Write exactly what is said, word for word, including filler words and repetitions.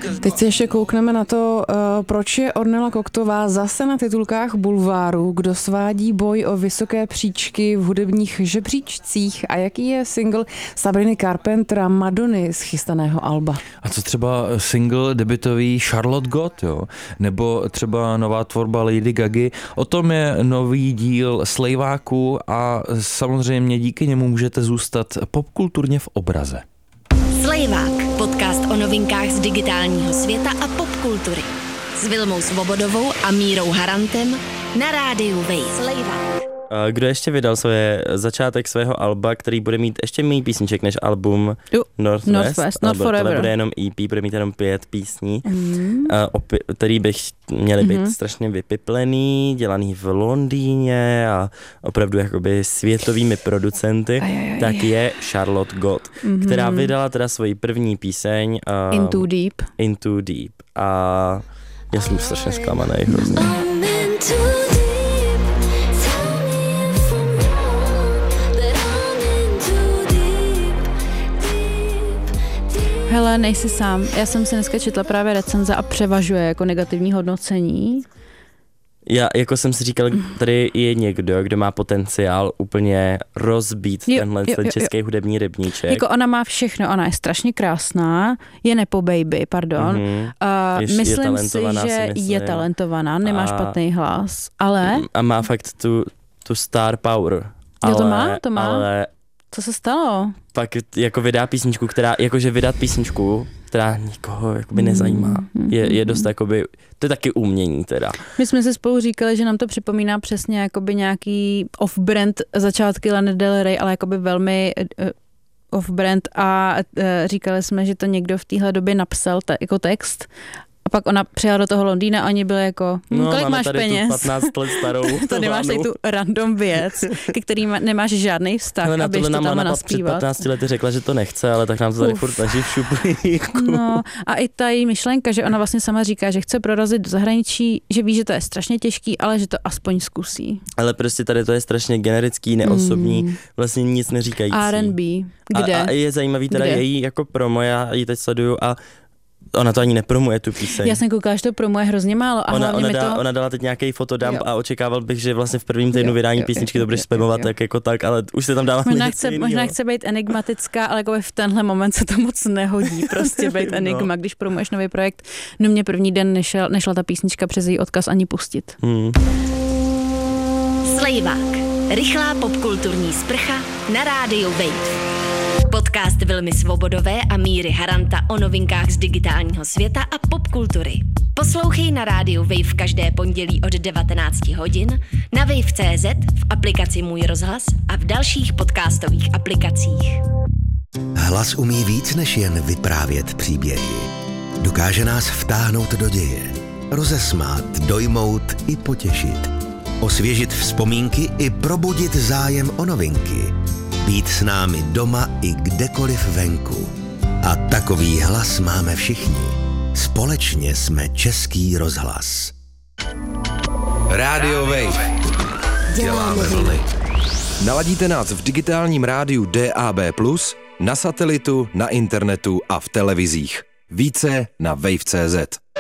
Teď si ještě koukneme na to, uh, proč je Ornella Koktová zase na titulkách bulváru, kdo svádí boj o vysoké příčky v hudebních žebříčcích a jaký je single Sabriny Carpentera Madony z chystaného alba. A co třeba single debutový Charlotte God, jo? Nebo třeba nová tvorba Lady Gagy. O tom je nový díl Slejváku a samozřejmě díky němu můžete zůstat popkulturně v obraze. Slejvák, podcast o novinkách z digitálního světa a popkultury. S Vilmou Svobodovou a Mírou Harantem na rádiu Wave. Slejvák. Kdo ještě vydal svoje začátek svého alba, který bude mít ještě méně písniček než album jo, Northwest, Northwest Not Forever. Bude jenom E P, bude mít jenom pět písní, mm. opi- který bych měly být mm-hmm. strašně vypiplený, dělaný v Londýně a opravdu jakoby světovými producenty, Ajajaj. tak je Charlotte God, mm-hmm. která vydala teda svoji první píseň um, Into Deep. Into Deep a já jsem strašně zklamaný hrozně. Hele, nejsi sám. Já jsem si dneska četla právě recenze a převažuje jako negativní hodnocení. Já jako jsem si říkal, tady je někdo, kdo má potenciál úplně rozbít jo, tenhle jo, ten jo, český jo. hudební rybníček. Jako ona má všechno, ona je strašně krásná, je nepo baby, pardon. Mm-hmm. Uh, je, myslím je si, že si je talentovaná, nemá a, špatný hlas, ale... A má fakt tu, tu star power. Ale, jo, to má, to má. Ale co se stalo? Pak jako vydá písničku, která, jakože vydat písničku, která nikoho jakoby nezajímá. Je, je dost jakoby, to je taky umění teda. My jsme si spolu říkali, že nám to připomíná přesně jakoby nějaký off-brand začátky Lana Del Rey, ale jakoby velmi uh, off-brand a uh, říkali jsme, že to někdo v téhle době napsal ta, jako text. A pak ona přijela do toho Londýna a oni byli jako, no, kolik máš tady peněz? Tu patnáct let starou. Tady máš tady tu random věc, ke který nemáš žádný vztah, ale abys to tam naspívat. naspívat. Před patnácti lety řekla, že to nechce, ale tak nám to tady Uf. furt leží v šuplíku. No a i ta její myšlenka, že ona vlastně sama říká, že chce prorazit do zahraničí, že ví, že to je strašně těžký, ale že to aspoň zkusí. Ale prostě tady to je strašně generický, neosobní, mm. vlastně nic neříkající. R and B, kde? A, a je zajímavý teda kde? Její jako promo, já ji teď sleduju a ona to ani nepromuje, tu píseň. Já jsem koukala, že to promuje hrozně málo. A ona, ona, mi dá, to... ona dala teď nějaký fotodump jo. a očekával bych, že vlastně v prvním týdnu vydání jo, písničky jo, to budeš spamovat tak jako tak, ale už se tam dává možná chce, možná chce být enigmatická, ale jako v tenhle moment se to moc nehodí prostě být enigma, no. Když promuješ nový projekt. No mě první den nešel, nešla ta písnička přes její odkaz ani pustit. Hmm. Slejvák. Rychlá popkulturní sprcha na rádiu Wave. Podcast Vilmy Svobodové a Míry Haranta o novinkách z digitálního světa a popkultury. Poslouchej na rádiu Wave každé pondělí od devatenáct hodin, na wave tečka cé zet, v aplikaci Můj rozhlas a v dalších podcastových aplikacích. Hlas umí víc než jen vyprávět příběhy. Dokáže nás vtáhnout do děje, rozesmát, dojmout i potěšit, osvěžit vzpomínky i probudit zájem o novinky. Být s námi doma i kdekoliv venku. A takový hlas máme všichni. Společně jsme Český rozhlas. Rádio Wave. Děláme vlny. Naladíte nás v digitálním rádiu D A B plus, na satelitu, na internetu a v televizích. Více na wave tečka cé zet.